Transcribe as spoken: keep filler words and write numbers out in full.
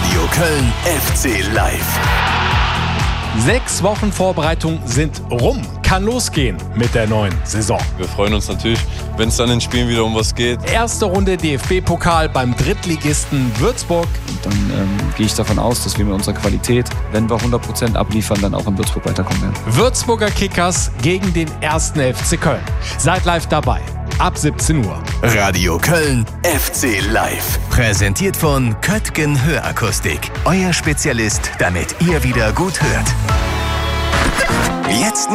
Radio Köln F C Live. Sechs Wochen Vorbereitung sind rum. Kann losgehen mit der neuen Saison. Wir freuen uns natürlich, wenn es dann in den Spielen wieder um was geht. Erste Runde D F B-Pokal beim Drittligisten Würzburg. Und dann ähm, gehe ich davon aus, dass wir mit unserer Qualität, wenn wir hundert Prozent abliefern, dann auch in Würzburg weiterkommen werden. Würzburger Kickers gegen den ersten F C Köln. Seid live dabei. Ab siebzehn Uhr. Radio Köln F C Live. Präsentiert von Köttgen Hörakustik. Euer Spezialist, damit ihr wieder gut hört. Jetzt